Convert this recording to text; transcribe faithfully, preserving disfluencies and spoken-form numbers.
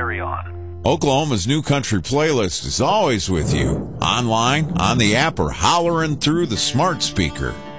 carry on. Oklahoma's New Country playlist is always with you, online, on the app, or hollering through the smart speaker.